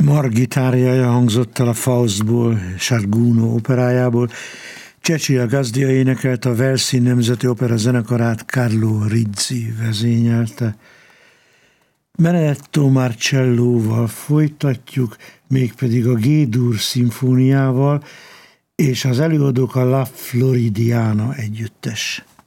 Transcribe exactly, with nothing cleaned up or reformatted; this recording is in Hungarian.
Margitárjája hangzott el a Faustból, Sarguno operájából. Cecilia Gazdia énekelt, a Velszi Nemzeti Opera zenekarát Carlo Rizzi vezényelte. Benedetto Marcelloval folytatjuk, mégpedig a G-dur szimfóniával, és az előadók a La Floridiana együttes.